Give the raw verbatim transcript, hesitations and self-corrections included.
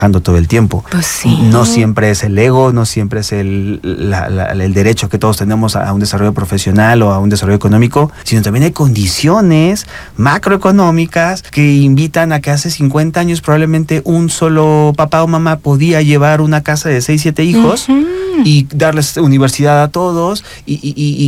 todo el tiempo. Pues sí. No siempre es el ego, no siempre es el, la, la, el derecho que todos tenemos a un desarrollo profesional o a un desarrollo económico, sino también hay condiciones macroeconómicas que invitan a que hace cincuenta años probablemente un solo papá o mamá podía llevar una casa de seis, siete hijos uh-huh. y darles universidad a todos y, y, y